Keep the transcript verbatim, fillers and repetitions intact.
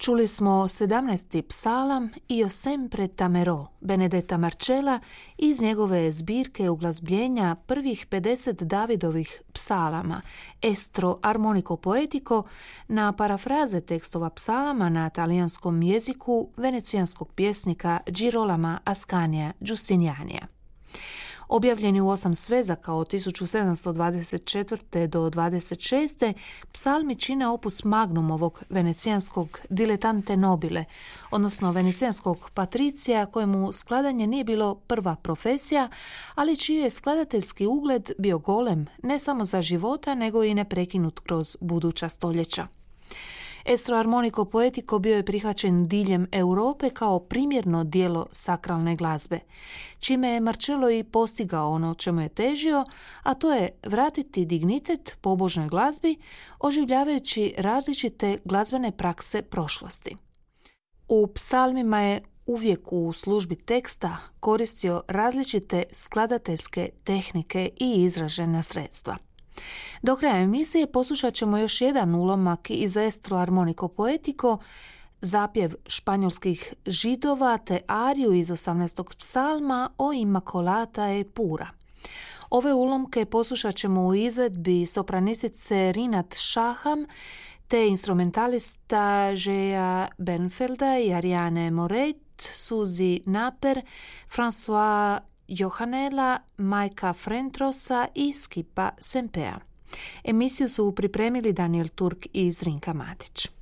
Čuli smo sedamnaesti psalam Io sempre t'amerò Benedetta Marcella iz njegove zbirke uglazbljenja prvih pedeset Davidovih psalama Estro armonico poetico na parafraze tekstova psalama na talijanskom jeziku venecijanskog pjesnika Girolama Ascanija Giustinianija. Objavljeni u osam svezaka od tisuću sedamsto dvadeset četvrte do dvadeset šeste psalmi čine opus magnum ovog venecijanskog diletante nobile, odnosno venecijanskog patricija kojemu skladanje nije bilo prva profesija, ali čiji je skladateljski ugled bio golem ne samo za života, nego i neprekinut kroz buduća stoljeća. Estro armonico poetico bio je prihvaćen diljem Europe kao primjerno djelo sakralne glazbe, čime je Marcello i postigao ono čemu je težio, a to je vratiti dignitet pobožnoj glazbi, oživljavajući različite glazbene prakse prošlosti. U psalmima je uvijek u službi teksta koristio različite skladateljske tehnike i izražena sredstva. Do kraja emisije poslušat ćemo još jedan ulomak iz Estro armonico poetico, zapjev španjolskih židova te ariju iz osamnaestog psalma o Immacolata e pura. Ove ulomke poslušat ćemo u izvedbi sopranistice Rinat Shaham te instrumentalista Žeja Bernfelda i Ariane Moret, Suzi Naper, François Johanela, Majka Frentrosa i Skipa Sempea. Emisiju su pripremili Daniel Turk i Zrinka Matić.